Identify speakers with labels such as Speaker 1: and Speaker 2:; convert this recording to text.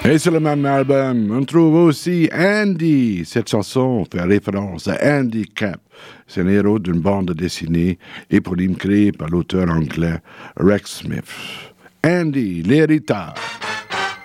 Speaker 1: Et sur le même album, on trouve aussi Andy. Cette chanson fait référence à Andy Capp. C'est un héros d'une bande dessinée éponyme créée par l'auteur anglais Rex Smith. Andy, l'héritage.